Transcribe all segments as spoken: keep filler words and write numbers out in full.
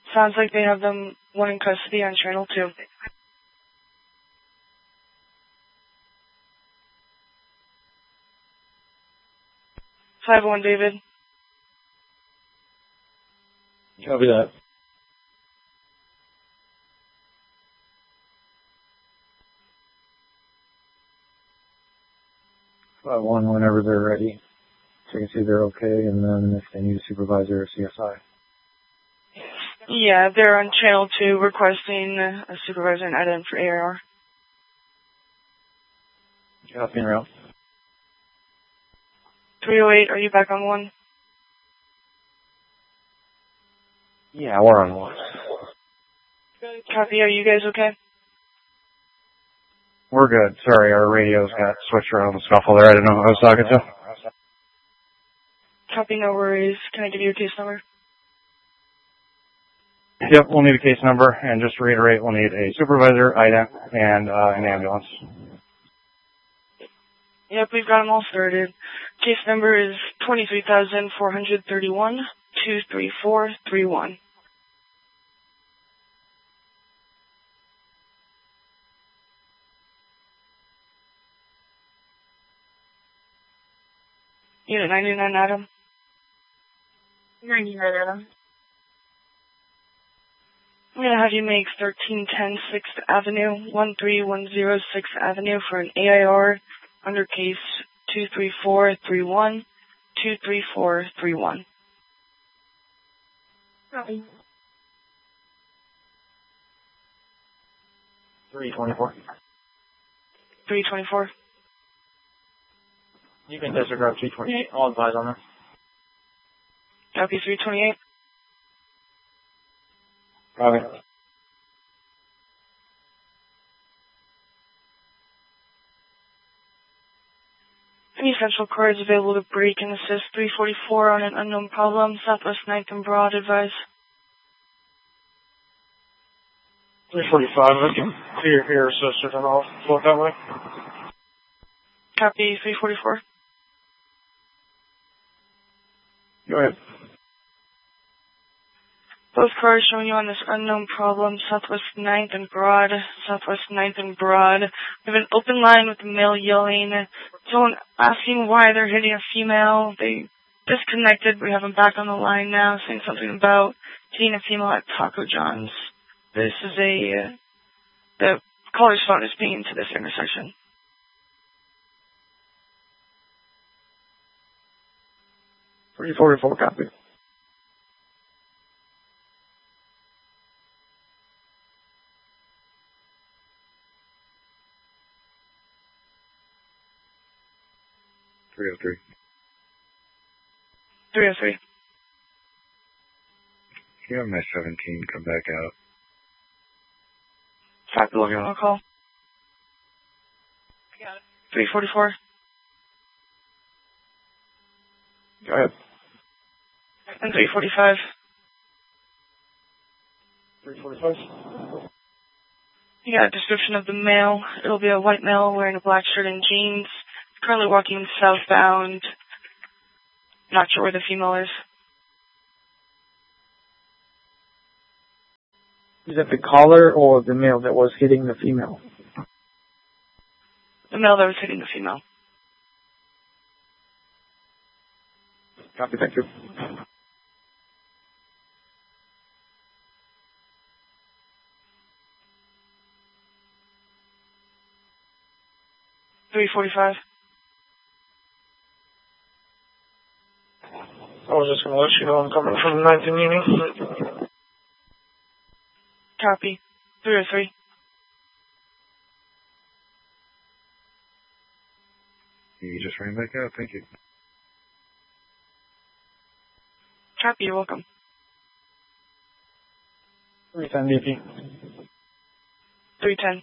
Sounds like they have them one in custody on channel two. five one David. Copy that. five one whenever they're ready. So you can see they're okay, and then if they need a supervisor or C S I. Yeah, they're on channel two requesting a supervisor and add in for A R. Copy and route. three oh eight, are you back on one? Yeah, we're on one. Copy, are you guys okay? We're good. Sorry, our radios got switched around the scuffle there. I didn't know who I was talking to. Copy, no worries. Can I give you a case number? Yep, we'll need a case number, and just to reiterate, we'll need a supervisor, I D A, and uh, an ambulance. Yep, we've got them all started. Case number is twenty-three thousand four hundred thirty-one, two three four three one. Unit ninety-nine, Adam. ninety-nine, Adam. I'm going to have you make thirteen ten sixth Avenue, one three one zero sixth Avenue for an A I R under case two three four three one, two three four three one. Copy. three twenty-four. three twenty-four. You can disregard three twenty-eight. I'll advise on that. Copy three twenty-eight. Copy. Any central cars available to break and assist three forty-four on an unknown problem, Southwest ninth and Broad, advise. three forty-five, I can clear here, sister, and I'll float that way. Copy three forty-four. Go ahead. Both cars showing you on this unknown problem, Southwest ninth and Broad, Southwest ninth and Broad. We have an open line with a male yelling, someone asking why they're hitting a female. They disconnected. We have them back on the line now, saying something about hitting a female at Taco John's. This is a, uh, the caller's phone is pinging to this intersection. three forty-four, copy. three oh three. three oh three. Can you have my seventeen come back out? Copy, looking on call. Got it. three forty-four. Go ahead. And three forty-five. three forty-five. You got a description of the male. It'll be a white male wearing a black shirt and jeans. Currently walking southbound. Not sure where the female is. Is that the caller or the male that was hitting the female? The male that was hitting the female. Copy, thank you. three forty-five. I was just going to let you know I'm coming from the ninth and Union. Copy. three oh three. You just ran back out, thank you. Copy, you're welcome. three ten D P. three ten.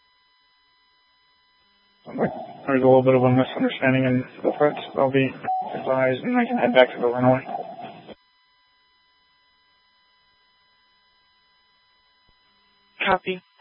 There's a little bit of a misunderstanding in the threats. I'll be advised and I can head back to the runway. Copy.